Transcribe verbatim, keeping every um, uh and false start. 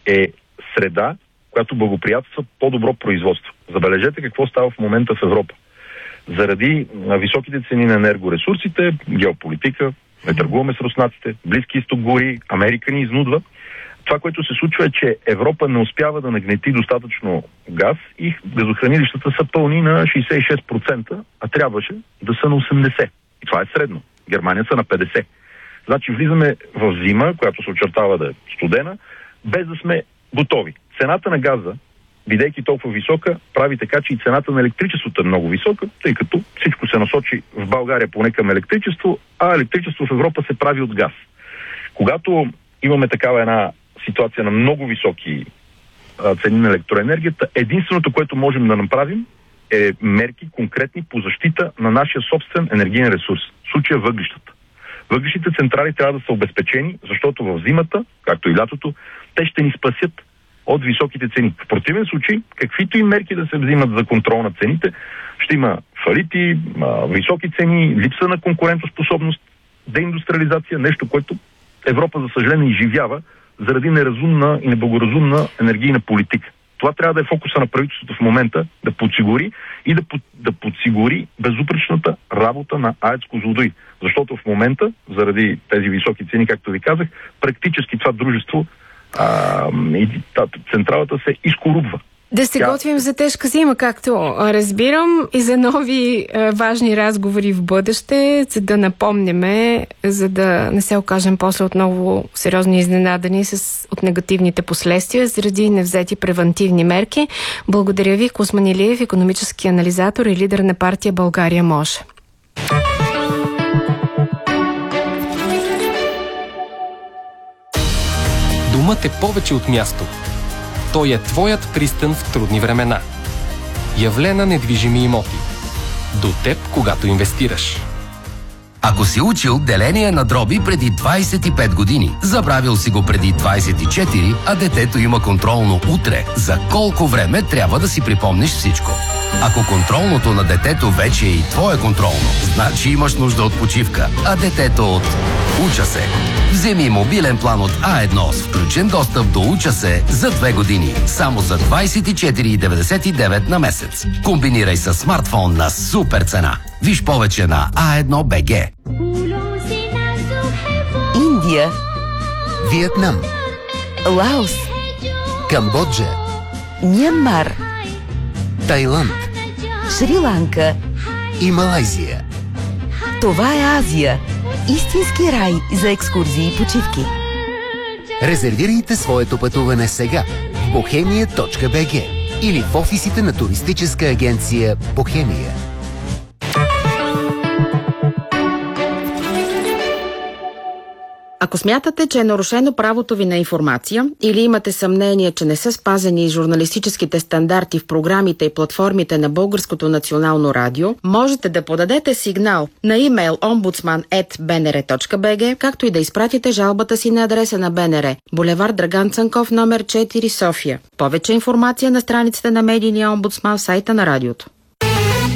е среда, която благоприятства по-добро производство. Забележете какво става в момента в Европа. Заради високите цени на енергоресурсите, геополитика, не търгуваме с руснаците, Близки изток гори, Америка ни изнудва. Това, което се случва е, че Европа не успява да нагнети достатъчно газ и газохранилищата са пълни на шейсет и шест процента, а трябваше да са на осемдесет процента. И това е средно. Германия са на петдесет процента. Значи влизаме в зима, която се очертава да е студена, без да сме готови. Цената на газа, бидейки толкова висока, прави така, че и цената на електричеството е много висока, тъй като всичко се насочи в България поне към електричество, а електричество в Европа се прави от газ. Когато имаме такава една ситуация на много високи а, цени на електроенергията, единственото, което можем да направим, е мерки конкретни по защита на нашия собствен енергиен ресурс. В случая въглищата. Въглищните централи трябва да са обезпечени, защото в зимата, както и лятото, те ще ни спасят от високите цени. В противен случай, каквито и мерки да се взимат за контрол на цените, ще има фалити, високи цени, липса на конкурентоспособност, деиндустриализация, нещо, което Европа, за съжаление, изживява заради неразумна и неблагоразумна енергийна политика. Това трябва да е фокуса на правителството в момента, да подсигури и да, под, да подсигури безупречната работа на АЕЦ Козлодуй. Защото в момента, заради тези високи цени, както ви казах, практически това дружество, а, и, та, централата се изкорупва. Да се Тя... готвим за тежка зима, както разбирам, и за нови е, важни разговори в бъдеще, за да напомняме, за да не се окажем после отново сериозни изненадани с, от негативните последствия заради невзети превентивни мерки. Благодаря ви, Косман Илиев, икономически анализатор и лидер на партия България може. Думът е повече от място. Той е твоят пристан в трудни времена. Явлена недвижими имоти. До теб, когато инвестираш. Ако си учил деление на дроби преди двайсет и пет години, забравил си го преди двайсет и четири, а детето има контролно утре, за колко време трябва да си припомниш всичко? Ако контролното на детето вече е и твое контролно, значи имаш нужда от почивка, а детето от Уча се. Вземи мобилен план от А едно с включен достъп до Уча се за две години, само за двайсет и четири деветдесет и девет на месец. Комбинирай с смартфон на супер цена. Виж повече на а едно точка бг. Индия, Виетнам, Лаос, Камбоджа, Мянмар, Тайланд, Шри-Ланка и Малайзия. Това е Азия. Истински рай за екскурзии и почивки. Резервирайте своето пътуване сега в бохемия точка бг или в офисите на туристическа агенция Бохемия. Ако смятате, че е нарушено правото ви на информация или имате съмнение, че не са спазени журналистическите стандарти в програмите и платформите на Българското национално радио, можете да подадете сигнал на имейл омбудсман ет би ен ер точка би джи, както и да изпратите жалбата си на адреса на БНР, булевард Драган Цанков, номер четири, София. Повече информация на страницата на медийния омбудсман в сайта на радиото.